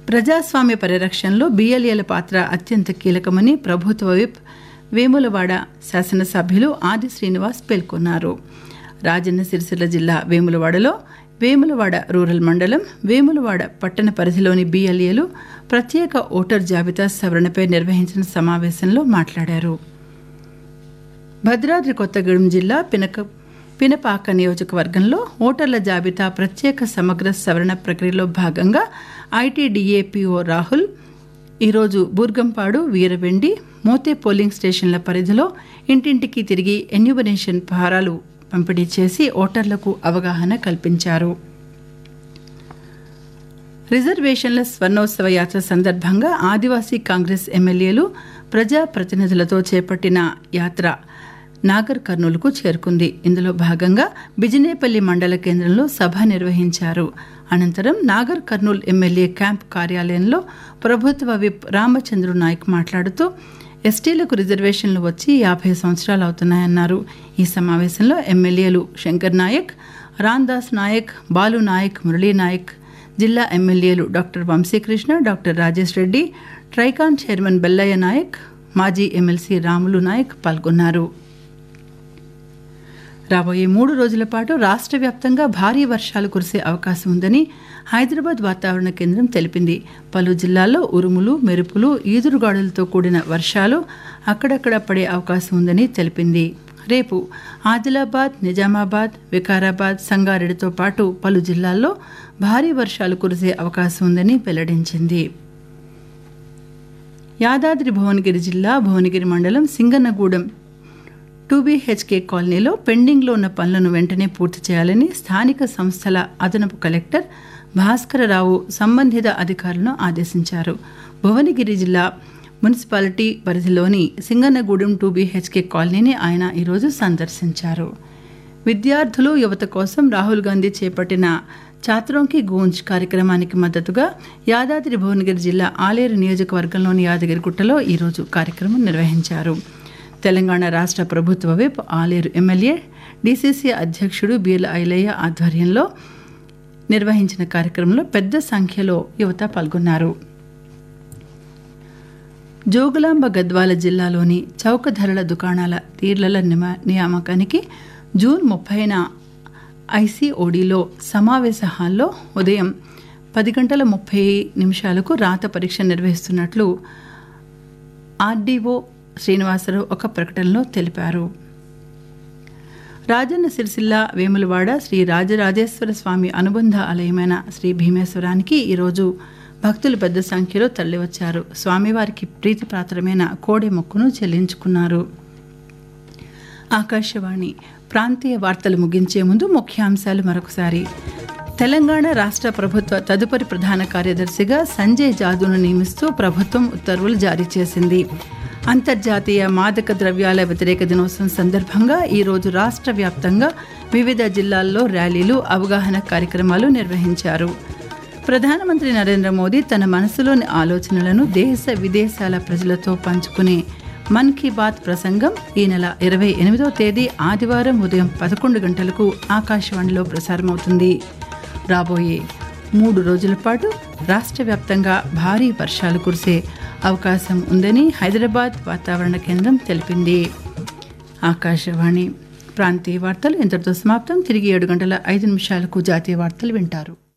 ప్రజాస్వామ్య పరిరక్షణలో బిఎల్ఏల పాత్ర అత్యంత కీలకమని ప్రభుత్వ విప్ వేములవాడ శాసనసభ్యులు ఆది శ్రీనివాస్ పేర్కొన్నారు. రాజన్న సిరిసిల్ల జిల్లా వేములవాడలో వేములవాడ రూరల్ మండలం వేములవాడ పట్టణ పరిధిలోని బిఎల్ఏలు ప్రత్యేక ఓటర్ జాబితా సవరణపై నిర్వహించిన సమావేశంలో మాట్లాడారు. భద్రాద్రి కొత్తగూడెం జిల్లా పినపాక నియోజకవర్గంలో ఓటర్ల జాబితా ప్రత్యేక సమగ్ర సవరణ ప్రక్రియలో భాగంగా ఐటీడీఏపీఓ రాహుల్ ఈరోజు బూర్గంపాడు, వీరవెండి, మోతే పోలింగ్ స్టేషన్ల పరిధిలో ఇంటింటికి తిరిగి ఎన్యూమరేషన్ ఫారాలు పంపిణీ చేసి ఓటర్లకు అవగాహన కల్పించారు. రిజర్వేషన్ల స్వర్ణోత్సవ యాత్ర సందర్భంగా ఆదివాసీ కాంగ్రెస్ ఎమ్మెల్యేలు ప్రజాప్రతినిధులతో చేపట్టిన యాత్ర నాగర్ కర్నూలుకు చేరుకుంది. ఇందులో భాగంగా బిజినేపల్లి మండల కేంద్రంలో సభ నిర్వహించారు. అనంతరం నాగర్ కర్నూలు ఎమ్మెల్యే క్యాంప్ కార్యాలయంలో ప్రభుత్వ విప్ రామచంద్రు నాయక్ మాట్లాడుతూ ఎస్టీలకు రిజర్వేషన్లు వచ్చి 50 సంవత్సరాలు అవుతున్నాయన్నారు. ఈ సమావేశంలో ఎమ్మెల్యేలు శంకర్ నాయక్, రాందాస్ నాయక్, బాలు నాయక్, మురళీ నాయక్, జిల్లా ఎమ్మెల్యేలు doctor Vamsikrishna, doctor Rajesh Reddy, ట్రైకాన్ chairman Bellaiah Naik, మాజీ ఎమ్మెల్సీ రాములు నాయక్ పాల్గొన్నారు. రాబోయే 3 రోజుల పాటు రాష్ట్ర వ్యాప్తంగా భారీ వర్షాలు కురిసే అవకాశం ఉందని హైదరాబాద్ వాతావరణ కేంద్రం తెలిపింది. పలు జిల్లాల్లో ఉరుములు, మెరుపులు, ఈదురుగాడులతో కూడిన వర్షాలు అక్కడక్కడ పడే అవకాశం ఉందని తెలిపింది. రేపు ఆదిలాబాద్, నిజామాబాద్, వికారాబాద్, సంగారెడ్డితో పాటు పలు జిల్లాల్లో భారీ వర్షాలు కురిసే అవకాశం ఉందని వెల్లడించింది. యాదాద్రి భువనగిరి జిల్లా భువనగిరి మండలం సింగన్నగూడెం 2BHK కాలనీలో పెండింగ్లో ఉన్న పనులను వెంటనే పూర్తి చేయాలని స్థానిక సంస్థల అదనపు కలెక్టర్ భాస్కరరావు సంబంధిత అధికారులను ఆదేశించారు. భువనగిరి జిల్లా మున్సిపాలిటీ పరిధిలోని సింగన్నగూడెం 2BHK కాలనీని ఆయన ఈరోజు సందర్శించారు. విద్యార్థులు, యువత కోసం రాహుల్ గాంధీ చేపట్టిన చాత్రోంకి గూంజ్ కార్యక్రమానికి మద్దతుగా యాదాద్రి భువనగిరి జిల్లా ఆలేరు నియోజకవర్గంలోని యాదగిరిగుట్టలో ఈరోజు కార్యక్రమం నిర్వహించారు. తెలంగాణ రాష్ట్ర ప్రభుత్వ విప్ ఆలేరు ఎమ్మెల్యే డీసీసీ అధ్యక్షుడు బీర్ల ఐలయ్య ఆధ్వర్యంలో నిర్వహించిన కార్యక్రమంలో పెద్ద సంఖ్యలో యువత పాల్గొన్నారు. జోగులాంబ గద్వాల జిల్లాలోని చౌక ధరల దుకాణాల డీలర్ల నియామకానికి జూన్ 30న ఐసీఓడిలో సమావేశ హాల్లో ఉదయం 10:30 రాత పరీక్ష నిర్వహిస్తున్నట్లు ఆర్డీఓ శ్రీనివాసరావు ఒక ప్రకటనలో తెలిపారు. రాజన్న సిరిసిల్ల వేములవాడ శ్రీ రాజరాజేశ్వర స్వామి అనుబంధ ఆలయమైన శ్రీ భీమేశ్వరానికి ఈరోజు భక్తులు పెద్ద సంఖ్యలో తరలివచ్చారు. స్వామివారికి ప్రీతిపాత్రమైన కోడె మొక్కును చెల్లించుకున్నారు. ఆకాశవాణి ప్రాంతీయ వార్తలు ముగించే ముందు ముఖ్యాంశాలు మరొకసారి. తెలంగాణ రాష్ట్ర ప్రభుత్వ తదుపరి ప్రధాన కార్యదర్శిగా సంజయ్ జాదూను నియమిస్తూ ప్రభుత్వం ఉత్తర్వులు జారీ చేసింది. అంతర్జాతీయ మాదక ద్రవ్యాల వ్యతిరేక దినోత్సవం సందర్భంగా ఈరోజు రాష్ట్ర వ్యాప్తంగా వివిధ జిల్లాల్లో ర్యాలీలు, అవగాహన కార్యక్రమాలు నిర్వహించారు. ప్రధానమంత్రి నరేంద్ర మోదీ తన మనసులోని ఆలోచనలను దేశ విదేశాల ప్రజలతో పంచుకునే మన్ కీ బాత్ ప్రసంగం ఈ నెల 28వ తేదీ ఆదివారం ఉదయం 11 గంటలకు ఆకాశవాణిలో ప్రసారమవుతుంది. రాబోయే 3 రోజుల పాటు రాష్ట్ర వ్యాప్తంగా భారీ వర్షాలు కురిసే అవకాశం ఉందని హైదరాబాద్ వాతావరణ కేంద్రం తెలిపింది. ఆకాశవాణి ప్రాంతీయ వార్తలు ఇంతటితో సమాప్తం. తిరిగి 7:05 జాతీయ వార్తలు వింటారు.